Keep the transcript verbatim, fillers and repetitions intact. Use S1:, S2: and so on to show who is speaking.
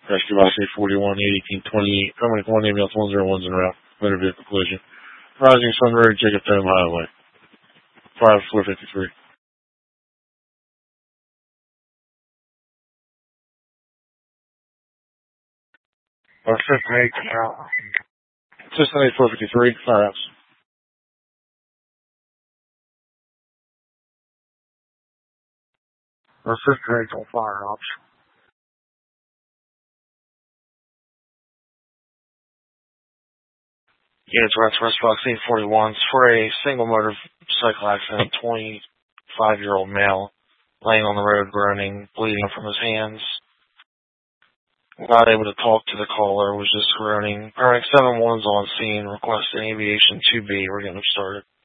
S1: Rescue Box eight forty-one, eighteen twenty-eight. Permanent one ambulance one zero one's en route. Motor vehicle collision. Rising Sun Road, Jacob Dome Highway. five four fifty-three. Or System eight control. System eight four fifty-three, fire outs. Or System eight on fire ops. Units were at Rescue Box eight forty-one for a single motorcycle accident, twenty-five-year-old male laying on the road groaning, bleeding from his hands. Not able to talk to the caller, was just groaning. Paramedic seven one's on scene, requesting Aviation two B. We're getting them started.